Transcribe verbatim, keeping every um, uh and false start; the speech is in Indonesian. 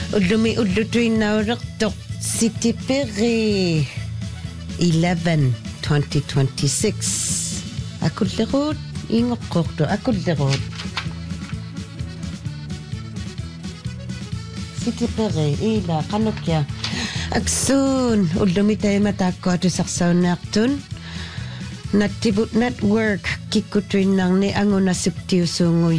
Udumi udutuin nauraqtoq Sitiperi eleven twenty twenty-six. Akullerut ingoqqortu akullerut. Sitiperi ila qanukya. Aksun udumi taimatakkuatu sarsaunnaartun. Nattibut network kikkutuinnarni anguna subtiusuungu